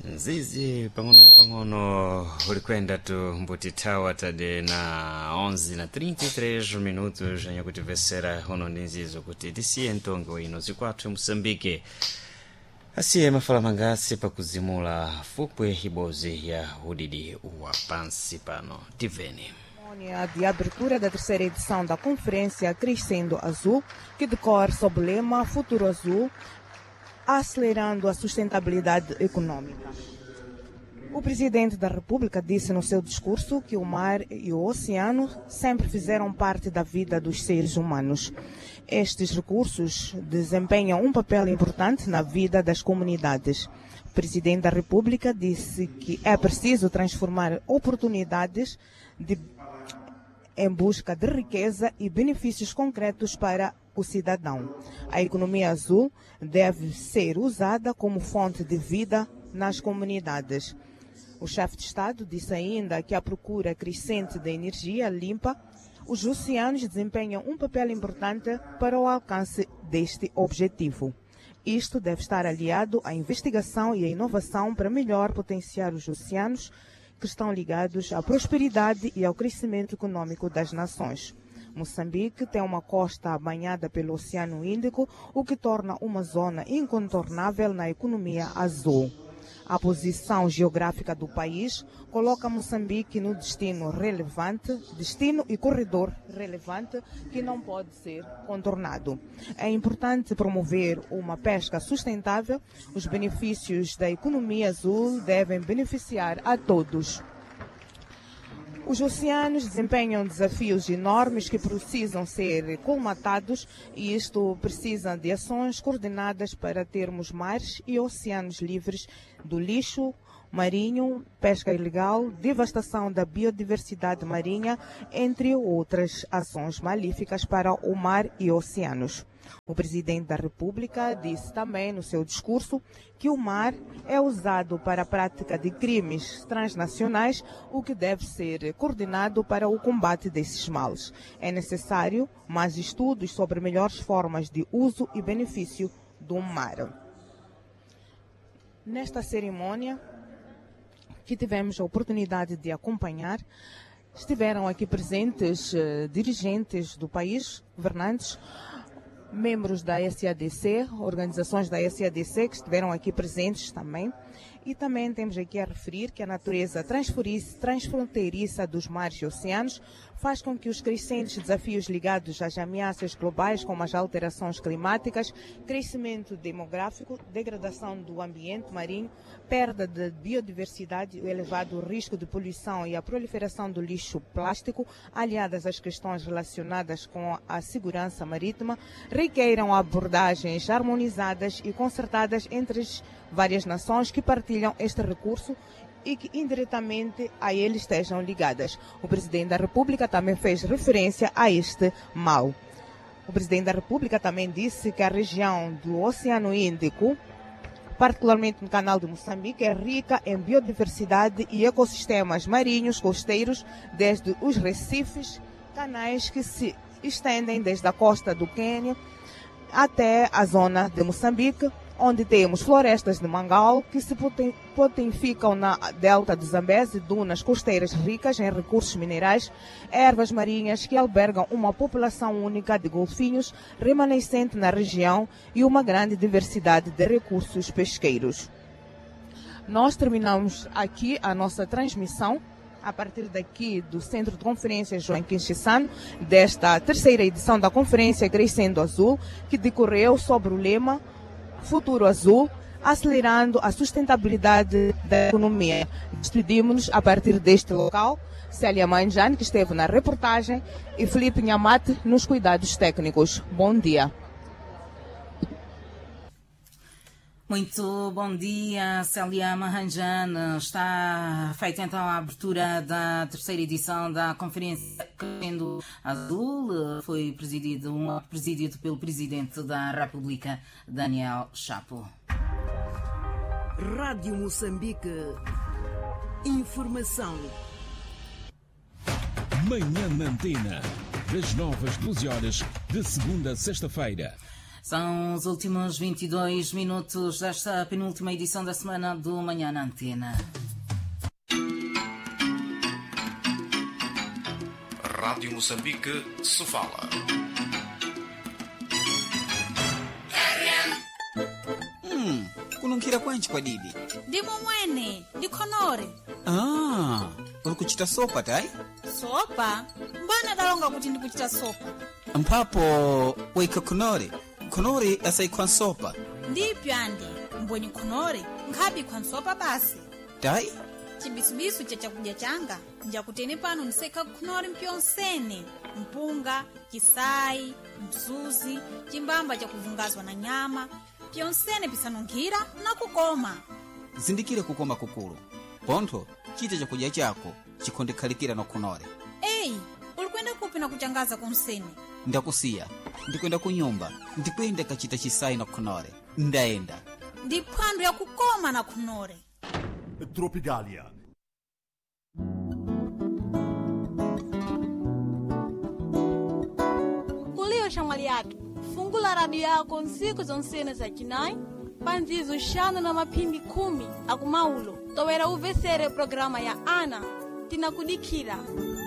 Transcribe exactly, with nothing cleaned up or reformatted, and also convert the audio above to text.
Zizi pang'ono pang'ono ulikwenda tu mbutitawa tade na onze na trinta e três minutos anya kutivesera hono ninzizo kuti tisiye ntongo ino zikwathu Moçambique asiye mafala mangasi pakuzimula fupwe ibozi ya udidi wa pansi pano tiveni. De abertura da terceira edição da Conferência Crescendo Azul, que decorre sob o lema Futuro Azul, acelerando a sustentabilidade econômica. O presidente da República disse no seu discurso que o mar e o oceano sempre fizeram parte da vida dos seres humanos. Estes recursos desempenham um papel importante na vida das comunidades. O presidente da República disse que é preciso transformar oportunidades de em busca de riqueza e benefícios concretos para o cidadão. A economia azul deve ser usada como fonte de vida nas comunidades. O chefe de Estado disse ainda que a procura crescente de energia limpa, os oceanos desempenham um papel importante para o alcance deste objetivo. Isto deve estar aliado à investigação e à inovação para melhor potenciar os oceanos, que estão ligados à prosperidade e ao crescimento econômico das nações. Moçambique tem uma costa banhada pelo Oceano Índico, o que torna uma zona incontornável na economia azul. A posição geográfica do país coloca Moçambique no destino relevante, destino e corredor relevante que não pode ser contornado. É importante promover uma pesca sustentável. Os benefícios da economia azul devem beneficiar a todos. Os oceanos desempenham desafios enormes que precisam ser colmatados e isto precisa de ações coordenadas para termos mares e oceanos livres do lixo marinho, pesca ilegal, devastação da biodiversidade marinha, entre outras ações malíficas para o mar e oceanos. O presidente da República disse também no seu discurso que o mar é usado para a prática de crimes transnacionais, o que deve ser coordenado para o combate desses males. É necessário mais estudos sobre melhores formas de uso e benefício do mar. Nesta cerimônia, que tivemos a oportunidade de acompanhar, estiveram aqui presentes uh, dirigentes do país, governantes, membros da S A D C, organizações da S A D C que estiveram aqui presentes também. E também temos aqui a referir que a natureza transfronteiriça dos mares e oceanos faz com que os crescentes desafios ligados às ameaças globais, como as alterações climáticas, crescimento demográfico, degradação do ambiente marinho, perda de biodiversidade, o elevado risco de poluição e a proliferação do lixo plástico, aliadas às questões relacionadas com a segurança marítima, requeiram abordagens harmonizadas e concertadas entre as várias nações que partilham este recurso e que indiretamente a ele estejam ligadas. O presidente da República também fez referência a este mal. O presidente da República também disse que a região do Oceano Índico, particularmente no canal de Moçambique, é rica em biodiversidade e ecossistemas marinhos costeiros, desde os recifes, canais que se estendem desde a costa do Quênia até a zona de Moçambique, onde temos florestas de mangal que se potencificam na delta do Zambeze, dunas costeiras ricas em recursos minerais, ervas marinhas que albergam uma população única de golfinhos remanescente na região e uma grande diversidade de recursos pesqueiros. Nós terminamos aqui a nossa transmissão a partir daqui do Centro de Conferências Joaquim Chissano, desta terceira edição da Conferência Crescendo Azul, que decorreu sobre o lema Futuro Azul, acelerando a sustentabilidade da economia. Despedimos-nos a partir deste local, Célia Manjane, que esteve na reportagem, e Felipe Nhamate nos cuidados técnicos. Bom dia. Muito bom dia, Célia Manjane. Está feita então a abertura da terceira edição da Conferência Crescendo Azul. Foi presidido, um presidido pelo Presidente da República, Daniel Chapo. Rádio Moçambique. Informação. Manhã na Antena. Das nove às doze horas, de segunda a sexta-feira. São os últimos vinte e dois minutos desta penúltima edição da semana do Manhã na Antena. Rádio Moçambique se fala. Hum, kununkira kwanchi kwa didi. Ndimo mwene, ndikhonore. Ah, uri kuchita sopa tai? Sopa? Mbana dalonga kuti ndikuchita sopa. Mpapo waika khonore. Khonore asaikwa sopa. Ndipyo andi, mbweni khonore, nkhabi kwa sopa basi. Tai? Chibisubisu cha chakudya changa njakutene pano niseka khonore mpyonsene, mpunga, kisai, mzuzi, chimbamba cha kuvungazwa na nyama, pyonsene pisanunkhira na kukoma. Zindikire kukoma kukulu. Pontho chita chakudya chako chikondekhalikira na khonore. Ei, ulikwenda kupi na kuchangaza kunsene? Ndakusiya, ndikwenda kunyumba, ndikwenda kachita chisai na khonore. Ndaenda. Ndiphwando ya kukoma na khonore. Tropicalia. Kulio shamwali yatu, fungula radio yako nsiku zonsene za chinai, panzizo shano na mapindi kumi, akumaulo, towera uvesere programa ya Ana, tinakudikira.